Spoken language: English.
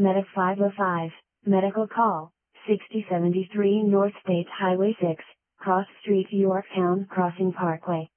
Medic 505, medical call, 6073 North States Highway 6, Cross Street, Yorktown Crossing Parkway.